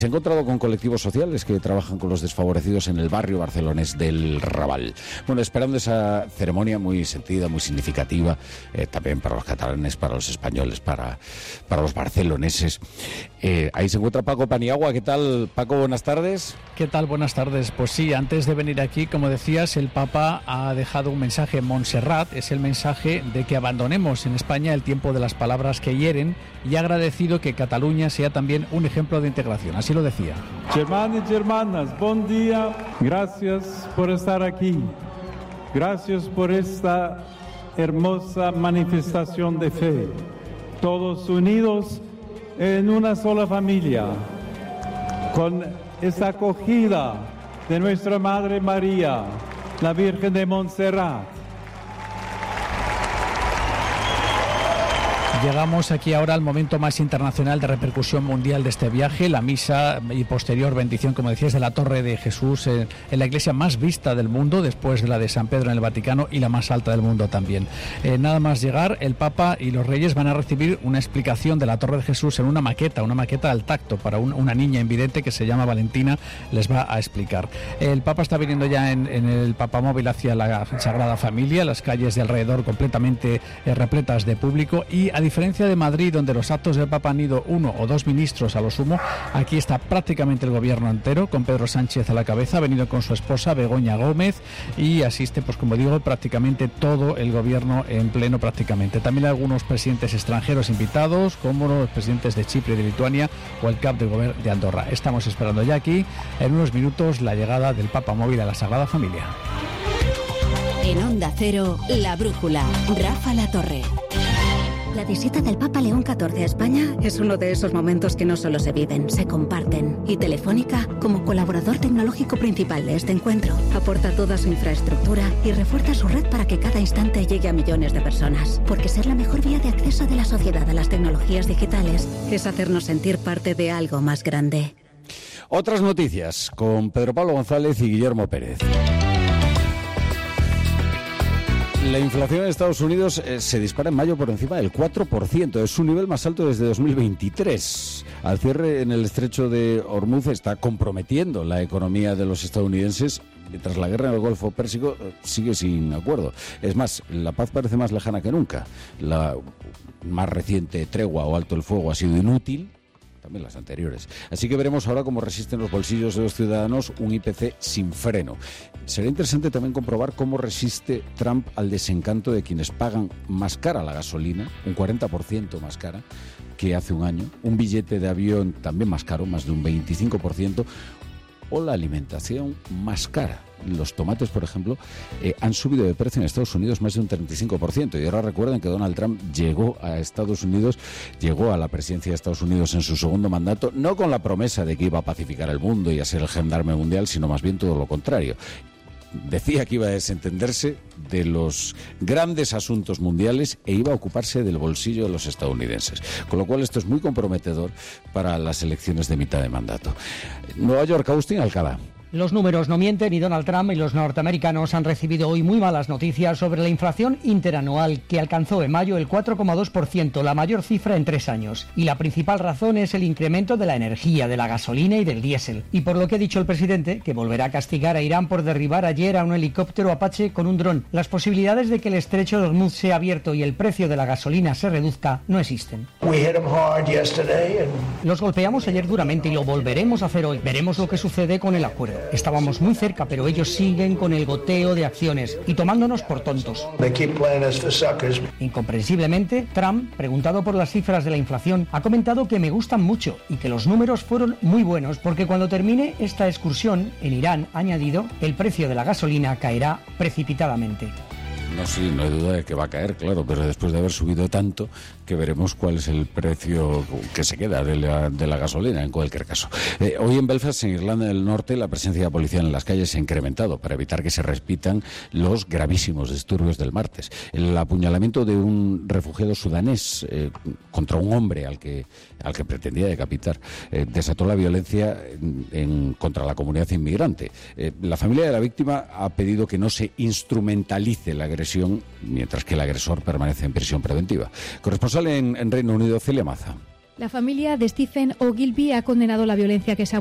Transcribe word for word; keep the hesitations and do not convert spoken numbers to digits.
Se ha encontrado con colectivos sociales que trabajan con los desfavorecidos en el barrio barcelonés del Raval. Bueno, esperando esa ceremonia muy sentida, muy significativa, eh, también para los catalanes, para los españoles, para, para los barceloneses. Eh, ahí se encuentra Paco Paniagua. ¿Qué tal, Paco? Buenas tardes. ¿Qué tal? Buenas tardes. Pues sí, antes de venir aquí, como decías, el Papa ha dejado un mensaje en Montserrat. Es el mensaje de que abandonemos en España el tiempo de las palabras que hieren y ha agradecido que Cataluña sea también un ejemplo de integración. Así lo decía. Hermanos y hermanas, buen día. Gracias por estar aquí. Gracias por esta hermosa manifestación de fe. Todos unidos en una sola familia, con esta acogida de nuestra Madre María, la Virgen de Montserrat. Llegamos aquí ahora al momento más internacional de repercusión mundial de este viaje, la misa y posterior bendición, como decías, de la Torre de Jesús en, en la iglesia más vista del mundo, después de la de San Pedro en el Vaticano y la más alta del mundo también. Eh, nada más llegar, el Papa y los Reyes van a recibir una explicación de la Torre de Jesús en una maqueta, una maqueta al tacto para un, una niña invidente que se llama Valentina, les va a explicar. El Papa está viniendo ya en, en el Papamóvil hacia la Sagrada Familia, las calles de alrededor completamente eh, repletas de público y a A diferencia de Madrid, donde los actos del Papa han ido uno o dos ministros a lo sumo, aquí está prácticamente el gobierno entero, con Pedro Sánchez a la cabeza, ha venido con su esposa Begoña Gómez y asiste, pues como digo, prácticamente todo el gobierno en pleno prácticamente. También hay algunos presidentes extranjeros invitados, como los presidentes de Chipre y de Lituania o el cap del gobierno de Andorra. Estamos esperando ya aquí, en unos minutos, la llegada del Papamóvil a la Sagrada Familia. En Onda Cero, La Brújula, Rafa La Torre. La visita del Papa León catorce a España es uno de esos momentos que no solo se viven, se comparten. Y Telefónica, como colaborador tecnológico principal de este encuentro, aporta toda su infraestructura y refuerza su red para que cada instante llegue a millones de personas. Porque ser la mejor vía de acceso de la sociedad a las tecnologías digitales es hacernos sentir parte de algo más grande. Otras noticias con Pedro Pablo González y Guillermo Pérez. La inflación en Estados Unidos eh, se dispara en mayo por encima del cuatro por ciento. Es su nivel más alto desde dos mil veintitrés. Al cierre en el estrecho de Hormuz está comprometiendo la economía de los estadounidenses, mientras la guerra en el Golfo Pérsico eh, sigue sin acuerdo. Es más, la paz parece más lejana que nunca. La más reciente tregua o alto el fuego ha sido inútil, también las anteriores. Así que veremos ahora cómo resisten los bolsillos de los ciudadanos un I P C sin freno. Será interesante también comprobar cómo resiste Trump al desencanto de quienes pagan más cara la gasolina, un cuarenta por ciento más cara que hace un año, un billete de avión también más caro, más de un veinticinco por ciento, o la alimentación más cara. Los tomates, por ejemplo, eh, han subido de precio en Estados Unidos más de un treinta y cinco por ciento. Y ahora recuerden que Donald Trump llegó a Estados Unidos, llegó a la presidencia de Estados Unidos en su segundo mandato, no con la promesa de que iba a pacificar el mundo y a ser el gendarme mundial, sino más bien todo lo contrario. Decía que iba a desentenderse de los grandes asuntos mundiales e iba a ocuparse del bolsillo de los estadounidenses. Con lo cual esto es muy comprometedor para las elecciones de mitad de mandato. Nueva York, Agustín Alcalá. Los números no mienten y Donald Trump y los norteamericanos han recibido hoy muy malas noticias sobre la inflación interanual que alcanzó en mayo el cuatro coma dos por ciento, la mayor cifra en tres años. Y la principal razón es el incremento de la energía, de la gasolina y del diésel. Y por lo que ha dicho el presidente, que volverá a castigar a Irán por derribar ayer a un helicóptero Apache con un dron. Las posibilidades de que el estrecho de Hormuz sea abierto y el precio de la gasolina se reduzca no existen. Los golpeamos ayer duramente y lo volveremos a hacer hoy. Veremos lo que sucede con el acuerdo. Estábamos muy cerca, pero ellos siguen con el goteo de acciones y tomándonos por tontos. Incomprensiblemente, Trump, preguntado por las cifras de la inflación, ha comentado que me gustan mucho y que los números fueron muy buenos porque cuando termine esta excursión en Irán, ha añadido, el precio de la gasolina caerá precipitadamente. No, sí, no hay duda de que va a caer, claro, pero después de haber subido tanto, que veremos cuál es el precio que se queda de la, de la gasolina, en cualquier caso. Eh, hoy en Belfast, en Irlanda del Norte, la presencia policial en las calles se ha incrementado para evitar que se repitan los gravísimos disturbios del martes. El apuñalamiento de un refugiado sudanés eh, contra un hombre al que, al que pretendía decapitar eh, desató la violencia en, en, contra la comunidad inmigrante. Eh, la familia de la víctima ha pedido que no se instrumentalice la agresión, mientras que el agresor permanece en prisión preventiva. Corresponsal en, en Reino Unido, Celia Maza. La familia de Stephen Ogilvy ha condenado la violencia que se ha